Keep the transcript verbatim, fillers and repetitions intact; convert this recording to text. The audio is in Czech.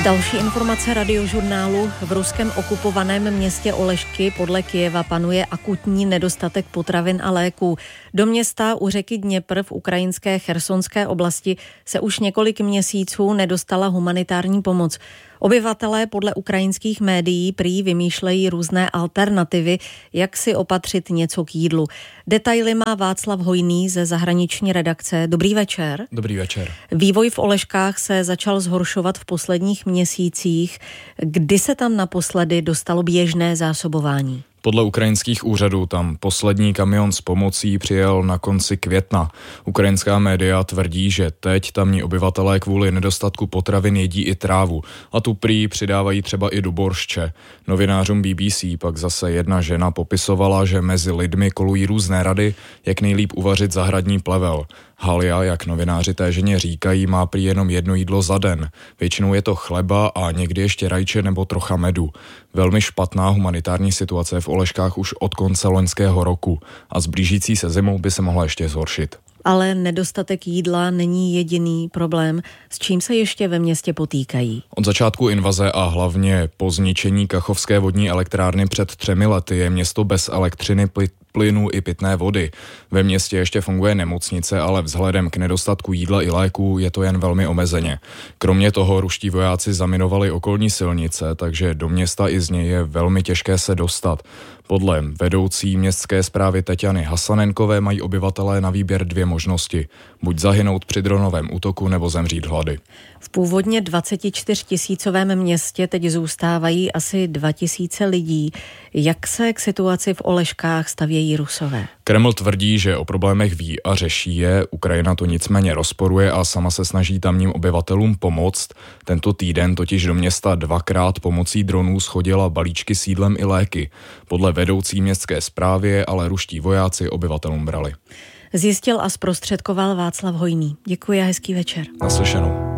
Další informace radiožurnálu. V ruském okupovaném městě Olešky podle Kyjeva panuje akutní nedostatek potravin a léků. Do města u řeky Dněpr v ukrajinské chersonské oblasti se už několik měsíců nedostala humanitární pomoc. Obyvatelé podle ukrajinských médií prý vymýšlejí různé alternativy, jak si opatřit něco k jídlu. Detaily má Václav Hojný ze zahraniční redakce. Dobrý večer. Dobrý večer. Vývoj v Oleškách se začal zhoršovat v posledních měsících. Kdy se tam naposledy dostalo běžné zásobování? Podle ukrajinských úřadů tam poslední kamion s pomocí přijel na konci května. Ukrajinská média tvrdí, že teď tamní obyvatelé kvůli nedostatku potravin jedí i trávu a tu prý přidávají třeba i do boršče. Novinářům B B C pak zase jedna žena popisovala, že mezi lidmi kolují různé rady, jak nejlíp uvařit zahradní plevel. Halia, jak novináři té ženě říkají, má prý jenom jedno jídlo za den. Většinou je to chleba a někdy ještě rajče nebo trocha medu. Velmi špatná humanitární situace v Oleškách už od konce loňského roku a s blížící se zimou by se mohla ještě zhoršit. Ale nedostatek jídla není jediný problém, s čím se ještě ve městě potýkají. Od začátku invaze a hlavně po zničení Kachovské vodní elektrárny před třemi lety je město bez elektřiny, plynu i pitné vody. Ve městě ještě funguje nemocnice, ale vzhledem k nedostatku jídla i léků je to jen velmi omezeně. Kromě toho ruští vojáci zaminovali okolní silnice, takže do města i z něj je velmi těžké se dostat. Podle vedoucí městské správy Teťany Hasanenkové mají obyvatelé na výběr dvě možnosti. Buď zahynout při dronovém útoku, nebo zemřít hlady. V původně dvacetičtyřtisícovém městě teď zůstávají asi dva tisíce lidí. Jak se k situaci v Oleškách stavějí Rusové? Kreml tvrdí, že o problémech ví a řeší je, Ukrajina to nicméně rozporuje a sama se snaží tamním obyvatelům pomoct. Tento týden totiž do města dvakrát pomocí dronů schodila balíčky s jídlem i léky. Podle vedoucí městské správy ale ruští vojáci obyvatelům brali. Zjistil a zprostředkoval Václav Hojný. Děkuji a hezký večer. Naslyšenou.